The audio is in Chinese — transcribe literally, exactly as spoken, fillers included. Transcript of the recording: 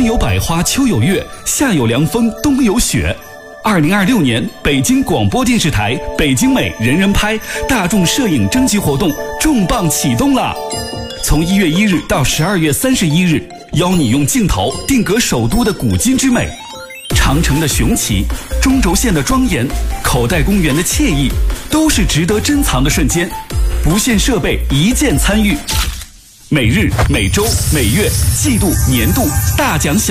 有百花，秋有月，夏有凉风，冬有雪。二零二六年北京广播电视台北京美人人拍大众摄影征集活动重磅启动了，从一月一日到十二月三十一日，邀你用镜头定格首都的古今之美，长城的雄奇，中轴线的庄严，口袋公园的惬意，都是值得珍藏的瞬间。不限设备，一键参与。每日、每周、每月、季度、年度大奖小